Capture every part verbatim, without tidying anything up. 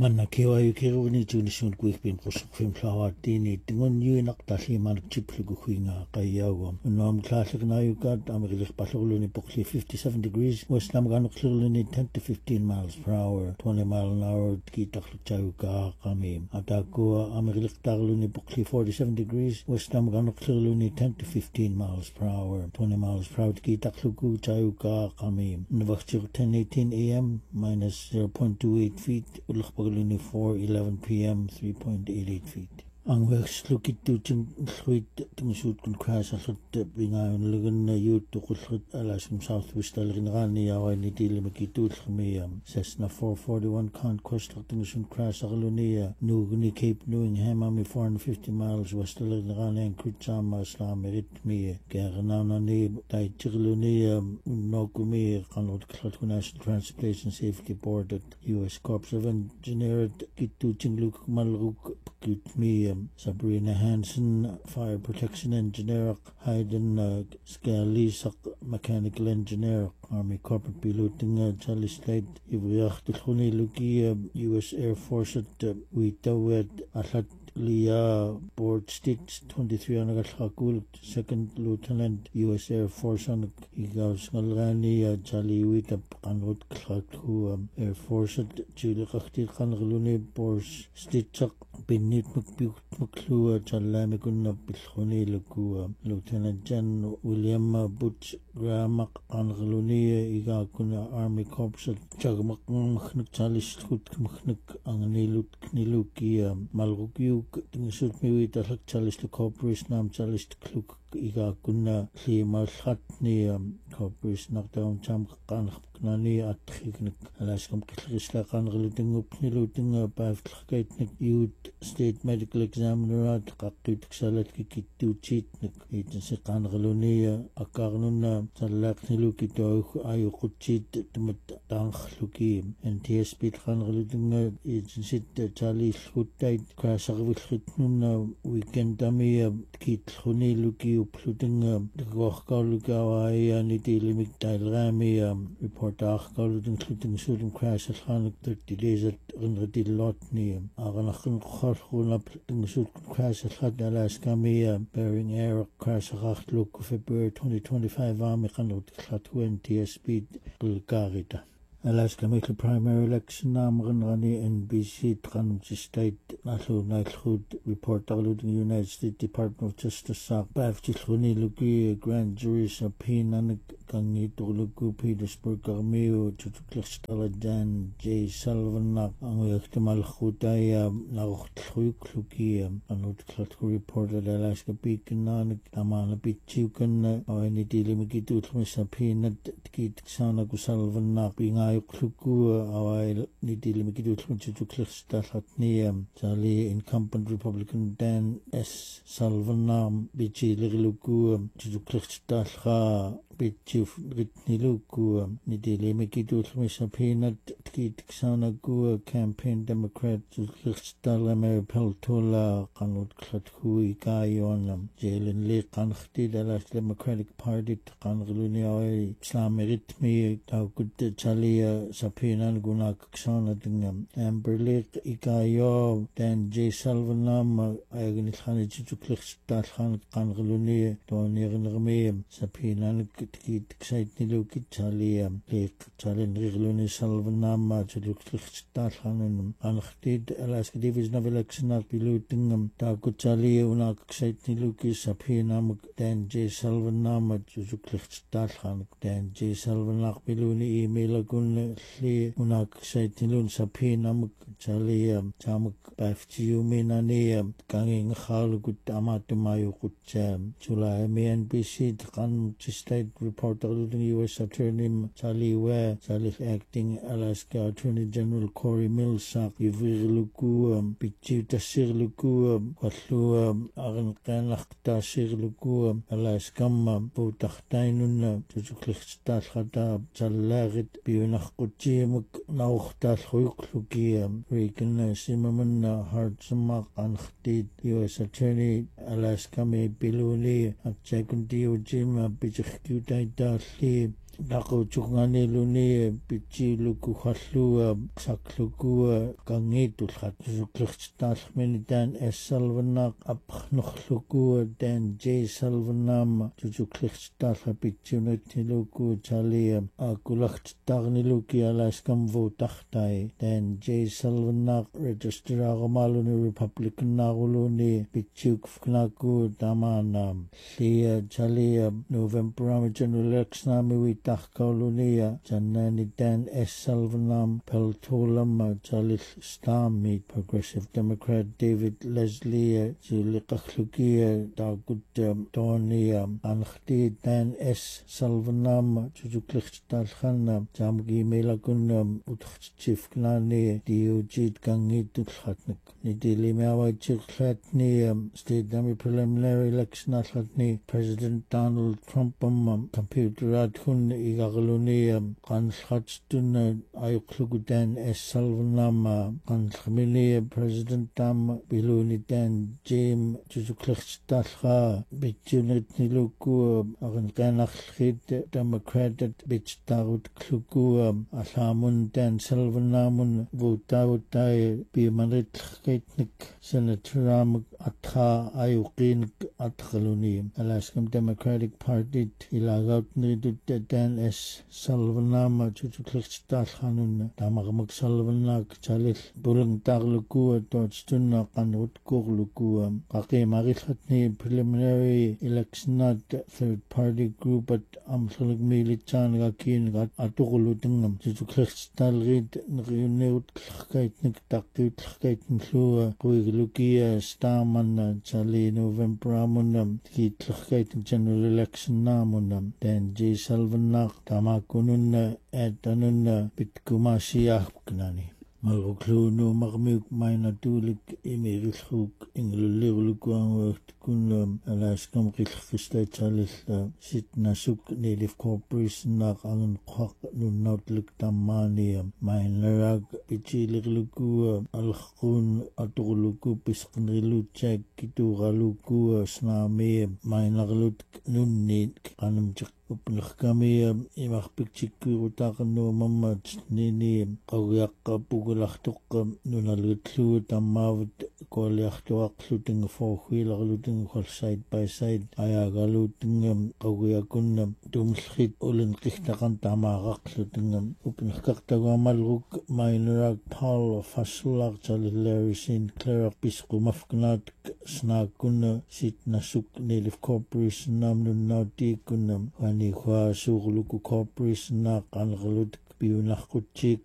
manna kiwa yukiruni tuunisun kuikpin qusqfim tlawatini tingun yuinak tallimanak chiplugu huinga qayawa unam tlalliknayukat amikiliqpallurluni poqli fifty-seven degrees west namganuqlurluni ten to fifteen miles per hour twenty mile an hour kitaqlutayuka qamim atakua amikiliqtarluni poqli forty-seven degrees west namganuqlurluni ten to fifteen miles per hour twenty miles per hour kitaqluku tayuka qamim navaqtir ten eighteen a m minus zero point two eight feet ulqpaguluni four eleven p m three point eight eight feet. Ang wekslukit tuting sluit tingsuit kun crash alut bingayon lagan na yut tukulhut alas from southwest alrinrani yawa ni tili makitut khamiyam Cessna four forty-one Conquest tingsun crash alunia nugni Cape Newingham ami four hundred fifty miles west alrinrani and Kuchama Islam ritmi garnana ni tai tiglunia nokumi kanot klat National Transportation Safety Board at U S Corps of Engineers kituting luk malruk kitmi Sabrina Hansen, Fire Protection Engineer, Hayden uh, Scalisak, Mechanical Engineer, Army Corporate Piloting, Charlie Slade, Ibriyach Tulkhuni Luki, U S Air Force at Uitawed, Atlat Lia Board State twenty-three on Hakul, Second Lieutenant, U S Air Force on Igaus Ngalrani, Charlie Wita Kanut Klaku, Air Force at Chilakakti Kangluni, Bors Stitchak, Benit Mukbuk Muklua, Chalamikuna Pilhoni Lukua, Lieutenant Jan William Butch Gramak Kangluni, Igakuna Army Corps at Chagmak Machnik Chalish Kut Machnik Angnilut Knilukia, Malrukiu. Tingsut miwit alak chalis to corporation nam chalis to kluk iga kunna li malhatni corporation nakdawn cham kan nani at khiknik alas kam khisla kan gluting upniluting baaf khkaitnik youth state medical examiner at qaqit ksalat kikittu chitnik agency kan gluni akarnun talak nilukito ayu qutchit tmat tangkhluki N T S B kan gluting agency chalis khuttait krasagvillitnun weekend dami kit khuni luki upluting gokhkaluka ya nitilimik tailrami report achkaluting khluting sudum crash khanik thirty days at unrati lotni aganakhin kharkhuna pluting sud crash khadalas kami bearing air crash khakhluk February twenty twenty-five am khanut khatu N T S B qilkarita Alaska Middle Primary Election Namran Rani N B C Tranum State Nalu Nighthood Report alluding United States Department of Justice Sak Bavchilhuni Luki Grand Jury Subpoena Kangi Tuluku Petersburg Armeo Tutukla Dan J. Sullivan Nak Angwektimal Khutaya Narukhuk Luki Anut Klatku reported Alaska Beacon Nanak Amana Pichukan or any delimiki subpoena Kit Sana Sullivan Nak being Kluku away nitilimiki to Cliffstat Charlie incumbent Republican Dan S. Sullivan Bichi Liluku to Cliffstat Bichif Ritniluku nitilimiki to Misapina Kit Sana Gua campaign Democrat to Cliffstal Ameripel Tola Kanut Klatku Ikayon Jalen Lake Kankhti the last Democratic Party Kangluni Islam Ritmi Taukut Charlie Sapina Guna Kaksana Dingam Amber Lake Ikayo Dan J. Salvanam Agni Khani to Cliffstal Khan Kangluni Donier Rame Sapina Kit Site Niluki Charlie Lake Chalin Rigluni Salvanam to Cliffstal Khan Anhtid Alaska Division of Election Pilutingam Takut Charlie Unak Site Niluki Sapina Dan J. Salvanam to Cliffstal Khan Dan J. Salvanak Piluni email Gun Li Unak Saitilun Sapinam Chaliam Chamak Baftiu Minaniam Ganging Halgut Amatumayu Kucham July N B C Kan State reporter U S Attorney Charlie Ware Charlie acting Alaska Attorney General Corey Millsap Ivriluku Pichi Tasir Luku Watlu Aran Kanach Tasir Luku Alaska Butachtainun Tutuklichstat Hata Chalarit Bionach Kuchimuk Nauchtal Hukluki Regan Zimmerman Hartzamak Anchtid U S Attorney Alaska May Biluni Akjakundi Ujim Bichikutai Dali Daqutuknganiluni pitsiluku hallua saklukua kangitulhat suklirtitaalmini taan assalvannaaq apqnorlukua taan J salvannaama tutuklirtitaalha pitsiunatniluku talia akulagtitaarniluki alaskam votartai taan J salvannaaq registeraarumaluni republicannaaruluni pitsiukfknaaku tamaana lia talia November general election Tarkaulunia, Janani Dan S. Salvanam, Peltolam, Jalil Starmeet, Progressive Democrat David Leslie, Julikaklukia, Dagut Donia, Ankhti Dan S. Salvanam, Jujuklich Dalhana, Jamgi Melagunam, Utchif Gnani, Diojit Gangi Dukhatnik, Nidilimawa Chiklatni, State Demi Preliminary Election Atlatni, President Donald Trump, Computer Kun igarluni qanlhatstun ayuqlugutan assalvanama qanlmini president tam biluni tan jim jusuklertstalha bitjunitniluku arinqanarlhit democratic bittarut kluku allamun tan salvanamun votautai bimanritlqitnik senatoram atha ayuqinik atqaluni Alaskam Democratic Party ilagautni Dan S. Salvanama tutuklirtitaalhanun tamarmak salvanak chalil bulang tarlukua totstunna qanrutkurlukua qaqimarilhatni preliminary electionat third party group at amlulugmilitsaanaga kiingat atuqulutungam tutuklirtitaalrit nriunneut klaqaitnik taqqiutlaqaitnlua quiglukia starmanna chali November amunam kiitlaqaitnik general election naamunam Dan J Salvanaq tamakununna atanunna pitkumasiaaqnani malukluunu maqmiuk mainatulik imirilhuk inglulirulukuanguert kunlam Alaskam qillqistaitalilla sitnasuk Native Corporation naq angan qaq nunnautlik tammaaniya mainarag pichilirlukua alqun atuquluku pisqnrilutsak kituqalukua snaami mainarlut nunni qanamchiq upnerkamia imarpiktikkuurutaaqannu mammat nini qawiaqqa pugulartoqqa nunalutlu tammaavut koaliartuaqlutinga fourwheelerlutinga khol side by side ayagalutinga qawiakunna tumlkhit ulin qihtaqan tamaaqaqlutinga upnerkaqtaguamalruk mainurak Paul Fasulaq Larry Sinclair pisqumafknaat snaakunna sitnasuk Native Corporation namnunnautiikkunna Nikwa suurluku corporation na qanqalut piunarqutchik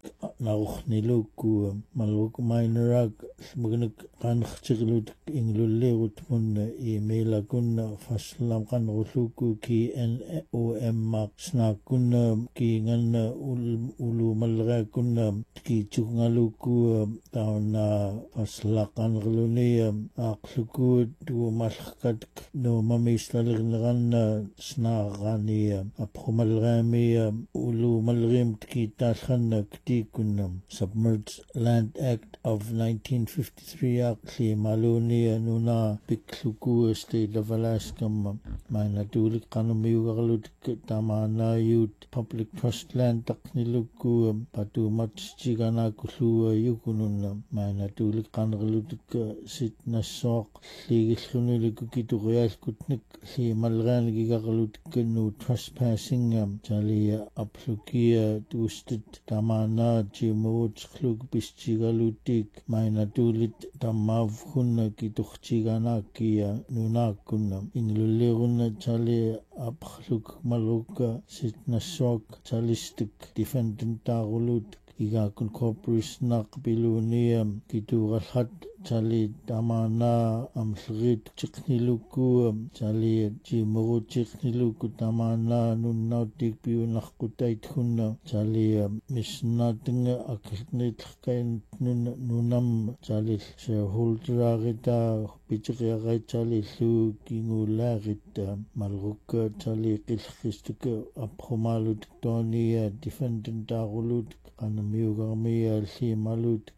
naruxniluku maluk mainerag mugnak qanqchiglut inglullerut munna emailakuna faslam qanrulluku ki N O M snakunna ki nganna ulu malrakuna ki chungaluku tauna faslaqan gluniya aqluku tu malqat no mamislalirnganna snaqani aphumalrami ulu malrim ki talhanna ktikunam Submerged Land Act of nineteen fifty-three aqli maluni nuna pikluku state of Alaska mainatulik qanumiyugarlut tamana yut public trust land taqniluku patumat chigana kullu yukununna mainatulik qanrlutuk sitnassoq ligillunilik kiturialkutnik li malganigigarlut kunu trespassing talia aplukia twisted tamana chimut klug bischigalutik mainatulit tamavhunna kituchigana kia nunakunna inlulirunna talia aphluk maluka sitnassoq talistik defendant tarulut igakun corporation naqbiluniam kitugalhat Chali tamana amsrit chikniluku chali chimuru chikniluku tamana nunnautik piunaqqutait hunna chali misnatinga akilnitlqain nunam chali shareholderagita pichiqaqai chali lu kingulaagita malruka chali qilqistuka aphumalut tonia defendant tarulut qanamiugarmia limalut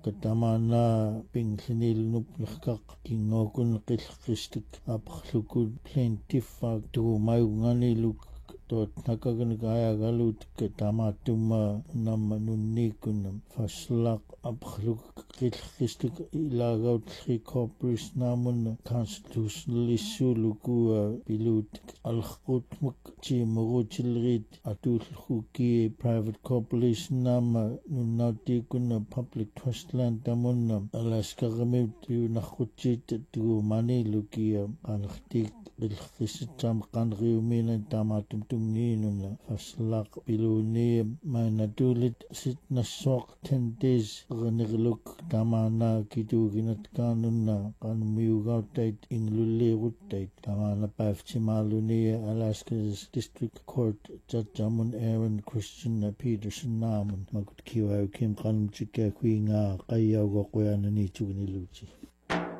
akatamana pinglinil nupnakak kingokun qilqistik aphlukul plaintiff tu mayunganiluk tot nakagaya galut ke tamatuma nama nunnikunam faslak abkhluk kilkhistik ilagaut khikopris namun constitutional issue lukua pilut alkhut mak chi moguchilrit atul khuki private corporation nama nunnati kunna public trust land tamunna alaska gamit yu nakhuchit tu mani lukia kankhtik bilkhistam kanriumina tamatum tunginuna faslak piluni mainatulit sit nasok ten days ganirluk tamana kituginat kanunna kanmiugautait ingluliruttait tamana pafchimaluni Alaska's District Court Judge Jamun Aaron Christian Peterson namun magkut kiwa kim kanum chika kuinga kayaw ko kuya na ni chugniluchi